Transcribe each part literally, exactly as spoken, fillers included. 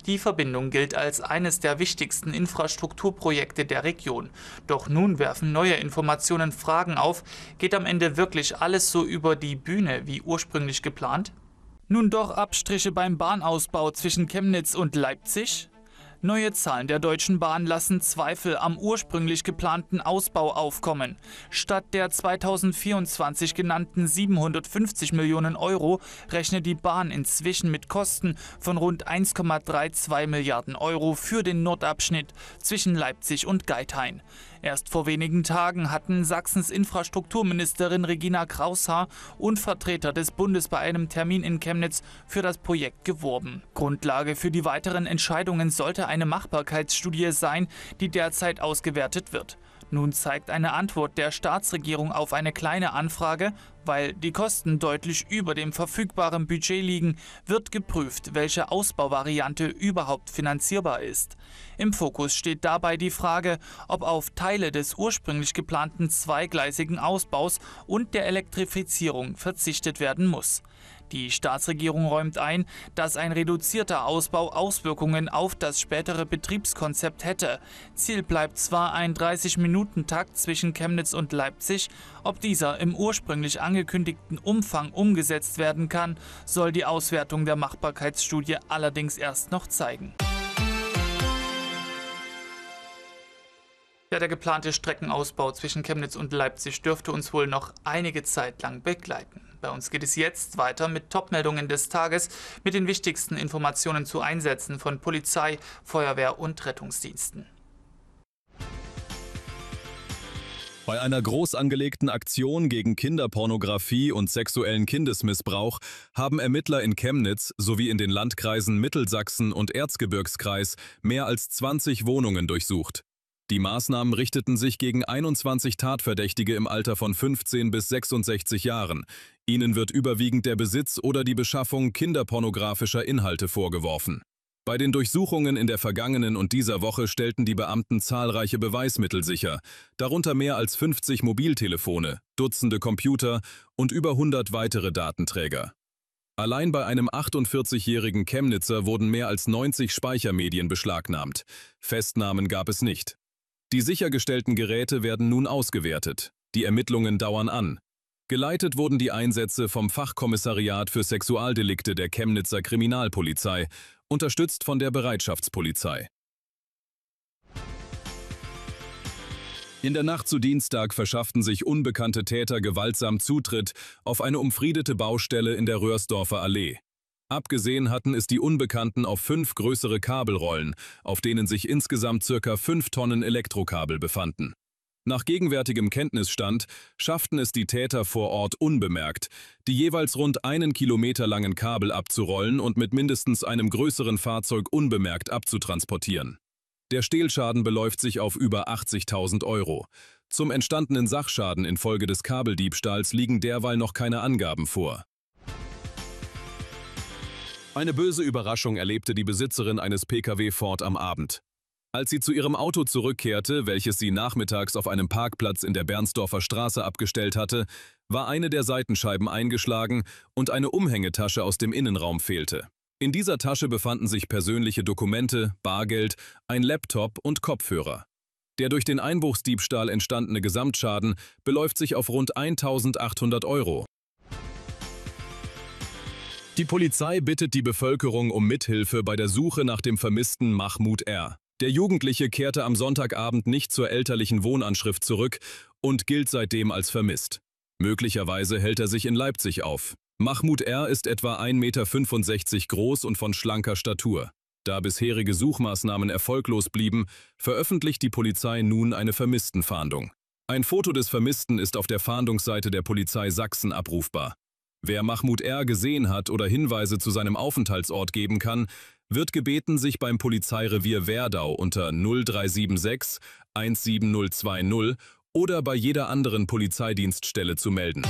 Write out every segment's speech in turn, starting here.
Die Verbindung gilt als eines der wichtigsten Infrastrukturprojekte der Region. Doch nun werfen neue Informationen Fragen auf. Geht am Ende wirklich alles so über die Bühne wie ursprünglich geplant? Nun doch Abstriche beim Bahnausbau zwischen Chemnitz und Leipzig? Neue Zahlen der Deutschen Bahn lassen Zweifel am ursprünglich geplanten Ausbau aufkommen. Statt der zweitausendvierundzwanzig genannten siebenhundertfünfzig Millionen Euro rechnet die Bahn inzwischen mit Kosten von rund eins Komma zweiunddreißig Milliarden Euro für den Nordabschnitt zwischen Leipzig und Geithain. Erst vor wenigen Tagen hatten Sachsens Infrastrukturministerin Regina Kraushaar und Vertreter des Bundes bei einem Termin in Chemnitz für das Projekt geworben. Grundlage für die weiteren Entscheidungen sollte eine Machbarkeitsstudie sein, die derzeit ausgewertet wird. Nun zeigt eine Antwort der Staatsregierung auf eine kleine Anfrage, weil die Kosten deutlich über dem verfügbaren Budget liegen, wird geprüft, welche Ausbauvariante überhaupt finanzierbar ist. Im Fokus steht dabei die Frage, ob auf Teile des ursprünglich geplanten zweigleisigen Ausbaus und der Elektrifizierung verzichtet werden muss. Die Staatsregierung räumt ein, dass ein reduzierter Ausbau Auswirkungen auf das spätere Betriebskonzept hätte. Ziel bleibt zwar ein dreißig-Minuten-Takt zwischen Chemnitz und Leipzig. Ob dieser im ursprünglich angekündigten Umfang umgesetzt werden kann, soll die Auswertung der Machbarkeitsstudie allerdings erst noch zeigen. Ja, der geplante Streckenausbau zwischen Chemnitz und Leipzig dürfte uns wohl noch einige Zeit lang begleiten. Bei uns geht es jetzt weiter mit Topmeldungen des Tages, mit den wichtigsten Informationen zu Einsätzen von Polizei, Feuerwehr und Rettungsdiensten. Bei einer groß angelegten Aktion gegen Kinderpornografie und sexuellen Kindesmissbrauch haben Ermittler in Chemnitz sowie in den Landkreisen Mittelsachsen und Erzgebirgskreis mehr als zwanzig Wohnungen durchsucht. Die Maßnahmen richteten sich gegen einundzwanzig Tatverdächtige im Alter von fünfzehn bis sechsundsechzig Jahren. Ihnen wird überwiegend der Besitz oder die Beschaffung kinderpornografischer Inhalte vorgeworfen. Bei den Durchsuchungen in der vergangenen und dieser Woche stellten die Beamten zahlreiche Beweismittel sicher, darunter mehr als fünfzig Mobiltelefone, Dutzende Computer und über hundert weitere Datenträger. Allein bei einem achtundvierzigjährigen Chemnitzer wurden mehr als neunzig Speichermedien beschlagnahmt. Festnahmen gab es nicht. Die sichergestellten Geräte werden nun ausgewertet. Die Ermittlungen dauern an. Geleitet wurden die Einsätze vom Fachkommissariat für Sexualdelikte der Chemnitzer Kriminalpolizei, unterstützt von der Bereitschaftspolizei. In der Nacht zu Dienstag verschafften sich unbekannte Täter gewaltsam Zutritt auf eine umfriedete Baustelle in der Röhrsdorfer Allee. Abgesehen hatten es die Unbekannten auf fünf größere Kabelrollen, auf denen sich insgesamt circa fünf Tonnen Elektrokabel befanden. Nach gegenwärtigem Kenntnisstand schafften es die Täter vor Ort unbemerkt, die jeweils rund einen Kilometer langen Kabel abzurollen und mit mindestens einem größeren Fahrzeug unbemerkt abzutransportieren. Der Stehlschaden beläuft sich auf über achtzigtausend Euro. Zum entstandenen Sachschaden infolge des Kabeldiebstahls liegen derweil noch keine Angaben vor. Eine böse Überraschung erlebte die Besitzerin eines P K W Ford am Abend. Als sie zu ihrem Auto zurückkehrte, welches sie nachmittags auf einem Parkplatz in der Bernsdorfer Straße abgestellt hatte, war eine der Seitenscheiben eingeschlagen und eine Umhängetasche aus dem Innenraum fehlte. In dieser Tasche befanden sich persönliche Dokumente, Bargeld, ein Laptop und Kopfhörer. Der durch den Einbruchsdiebstahl entstandene Gesamtschaden beläuft sich auf rund eintausendachthundert Euro. Die Polizei bittet die Bevölkerung um Mithilfe bei der Suche nach dem vermissten Mahmoud R. Der Jugendliche kehrte am Sonntagabend nicht zur elterlichen Wohnanschrift zurück und gilt seitdem als vermisst. Möglicherweise hält er sich in Leipzig auf. Mahmoud R. ist etwa ein Meter fünfundsechzig groß und von schlanker Statur. Da bisherige Suchmaßnahmen erfolglos blieben, veröffentlicht die Polizei nun eine Vermisstenfahndung. Ein Foto des Vermissten ist auf der Fahndungsseite der Polizei Sachsen abrufbar. Wer Mahmoud R. gesehen hat oder Hinweise zu seinem Aufenthaltsort geben kann, wird gebeten, sich beim Polizeirevier Werdau unter null drei sieben sechs eins sieben null zwei null oder bei jeder anderen Polizeidienststelle zu melden.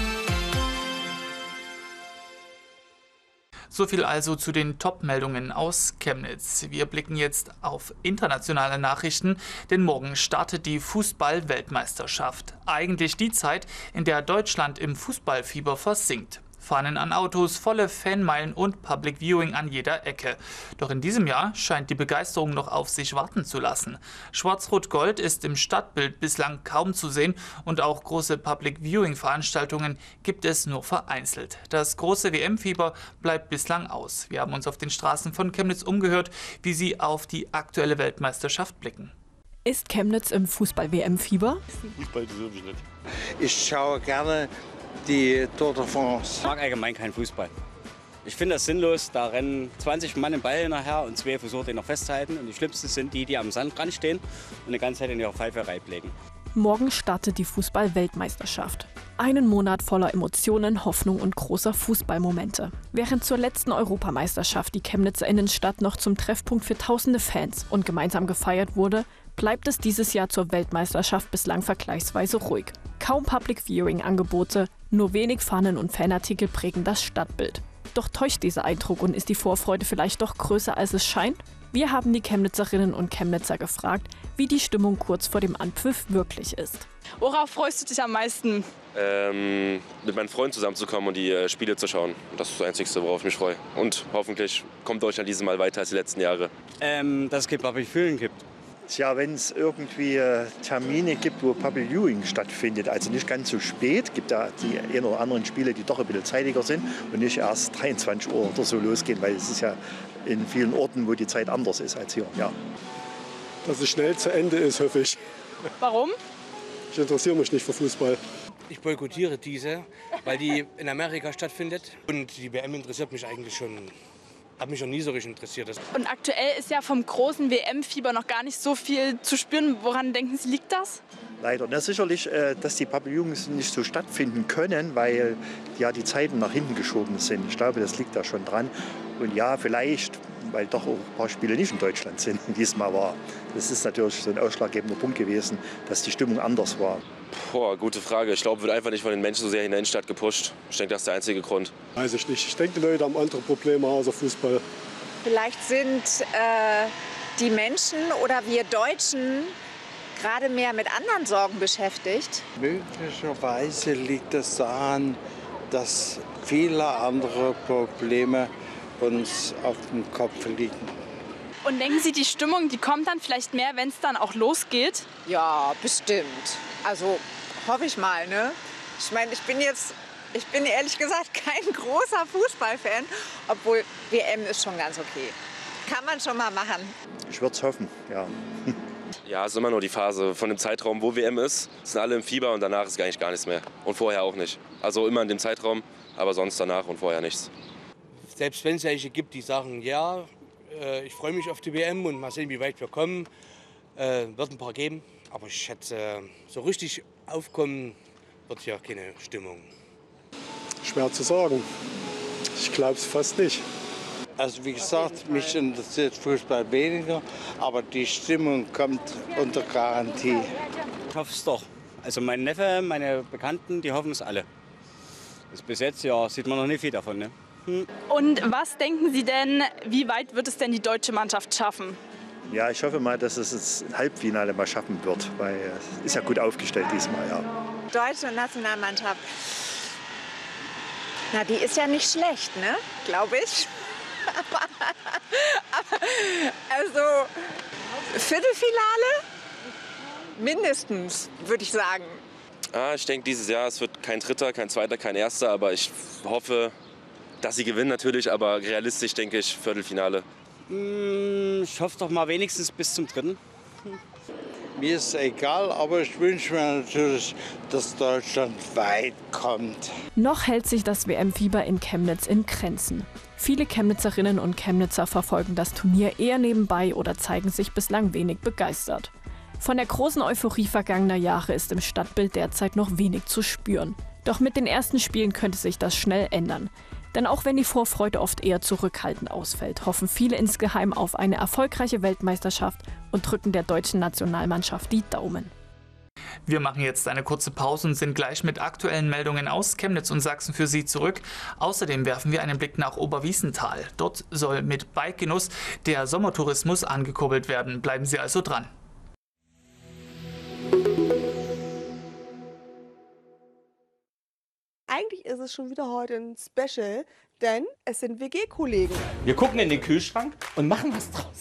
So viel also zu den Top-Meldungen aus Chemnitz. Wir blicken jetzt auf internationale Nachrichten, denn morgen startet die Fußball-Weltmeisterschaft. Eigentlich die Zeit, in der Deutschland im Fußballfieber versinkt. Fahnen an Autos, volle Fanmeilen und Public Viewing an jeder Ecke. Doch in diesem Jahr scheint die Begeisterung noch auf sich warten zu lassen. Schwarz-Rot-Gold ist im Stadtbild bislang kaum zu sehen und auch große Public Viewing-Veranstaltungen gibt es nur vereinzelt. Das große W M-Fieber bleibt bislang aus. Wir haben uns auf den Straßen von Chemnitz umgehört, wie sie auf die aktuelle Weltmeisterschaft blicken. Ist Chemnitz im Fußball-W M-Fieber? Fußball interessiert mich nicht. Ich schaue gerne die Tour de France. Ich mag allgemein keinen Fußball. Ich finde das sinnlos, da rennen zwanzig Mann im Ball hinterher und zwei versuchen den noch festzuhalten. Und die schlimmsten sind die, die am Sandrand stehen und die ganze Zeit in ihrer Pfeife reiblegen. Morgen startet die Fußball-Weltmeisterschaft. Einen Monat voller Emotionen, Hoffnung und großer Fußballmomente. Während zur letzten Europameisterschaft die Chemnitzer Innenstadt noch zum Treffpunkt für tausende Fans und gemeinsam gefeiert wurde, bleibt es dieses Jahr zur Weltmeisterschaft bislang vergleichsweise ruhig. Kaum Public-Viewing-Angebote, nur wenig Fahnen und Fanartikel prägen das Stadtbild. Doch täuscht dieser Eindruck und ist die Vorfreude vielleicht doch größer, als es scheint? Wir haben die Chemnitzerinnen und Chemnitzer gefragt, wie die Stimmung kurz vor dem Anpfiff wirklich ist. Worauf freust du dich am meisten? Ähm, mit meinen Freunden zusammenzukommen und die äh, Spiele zu schauen. Das ist das Einzige, worauf ich mich freue. Und hoffentlich kommt Deutschland dieses Mal weiter als die letzten Jahre. Ähm, dass es kein Public Viewing gibt. Tja, wenn es irgendwie äh, Termine gibt, wo Public Viewing stattfindet, also nicht ganz so spät, gibt da die ein oder anderen Spiele, die doch ein bisschen zeitiger sind und nicht erst dreiundzwanzig Uhr oder so losgehen, weil es ist ja in vielen Orten, wo die Zeit anders ist als hier. Ja. Dass es schnell zu Ende ist, hoffe ich. Warum? Ich interessiere mich nicht für Fußball. Ich boykottiere diese, weil die in Amerika stattfindet. Und die W M interessiert mich eigentlich schon, hat mich noch nie so richtig interessiert. Und aktuell ist ja vom großen W M-Fieber noch gar nicht so viel zu spüren. Woran denken Sie, liegt das? Leider. Na, sicherlich, äh, dass die Pavillons nicht so stattfinden können, weil ja die Zeiten nach hinten geschoben sind. Ich glaube, das liegt da schon dran. Und ja, vielleicht, weil doch auch ein paar Spiele nicht in Deutschland sind, diesmal war. Das ist natürlich so ein ausschlaggebender Punkt gewesen, dass die Stimmung anders war. Boah, gute Frage. Ich glaube, wird einfach nicht von den Menschen so sehr in der Innenstadt gepusht. Ich denke, das ist der einzige Grund. Weiß ich nicht. Ich denke, die Leute haben andere Probleme außer Fußball. Vielleicht sind äh, die Menschen oder wir Deutschen gerade mehr mit anderen Sorgen beschäftigt. Möglicherweise liegt es daran, dass viele andere Probleme uns auf dem Kopf liegen. Und denken Sie, die Stimmung, die kommt dann vielleicht mehr, wenn es dann auch losgeht? Ja, bestimmt. Also hoffe ich mal, ne? Ich meine, ich bin jetzt, ich bin ehrlich gesagt kein großer Fußballfan, obwohl W M ist schon ganz okay. Kann man schon mal machen. Ich würde es hoffen, ja. Ja, es ist immer nur die Phase von dem Zeitraum, wo W M ist. Es sind alle im Fieber und danach ist eigentlich gar nichts mehr. Und vorher auch nicht. Also immer in dem Zeitraum, aber sonst danach und vorher nichts. Selbst wenn es welche gibt, die sagen, ja, äh, ich freue mich auf die W M und mal sehen, wie weit wir kommen, äh, wird ein paar geben. Aber ich schätze, äh, so richtig aufkommen wird hier keine Stimmung. Schwer zu sagen. Ich glaube es fast nicht. Also wie gesagt, mich interessiert Fußball weniger, aber die Stimmung kommt unter Garantie. Ich hoffe es doch. Also mein Neffe, meine Bekannten, die hoffen es alle. Das bis jetzt ja, sieht man noch nicht viel davon. Ne? Hm. Und was denken Sie denn, wie weit wird es denn die deutsche Mannschaft schaffen? Ja, ich hoffe mal, dass es das Halbfinale mal schaffen wird, weil es ist ja gut aufgestellt diesmal. Ja. Deutsche Nationalmannschaft, na, die ist ja nicht schlecht, ne? Glaube ich. Also Viertelfinale mindestens, würde ich sagen. Ah, ich denke, dieses Jahr es wird kein Dritter, kein Zweiter, kein Erster. Aber ich hoffe, dass sie gewinnen natürlich. Aber realistisch denke ich Viertelfinale. Ich hoffe doch mal wenigstens bis zum Dritten. Mir ist egal, aber ich wünsche mir natürlich, dass Deutschland weit kommt. Noch hält sich das W M-Fieber in Chemnitz in Grenzen. Viele Chemnitzerinnen und Chemnitzer verfolgen das Turnier eher nebenbei oder zeigen sich bislang wenig begeistert. Von der großen Euphorie vergangener Jahre ist im Stadtbild derzeit noch wenig zu spüren. Doch mit den ersten Spielen könnte sich das schnell ändern. Denn auch wenn die Vorfreude oft eher zurückhaltend ausfällt, hoffen viele insgeheim auf eine erfolgreiche Weltmeisterschaft und drücken der deutschen Nationalmannschaft die Daumen. Wir machen jetzt eine kurze Pause und sind gleich mit aktuellen Meldungen aus Chemnitz und Sachsen für Sie zurück. Außerdem werfen wir einen Blick nach Oberwiesenthal. Dort soll mit Bikegenuss der Sommertourismus angekurbelt werden. Bleiben Sie also dran. Eigentlich ist ist schon wieder heute ein Special, denn es sind W G-Kollegen. Wir gucken in den Kühlschrank und machen was draus.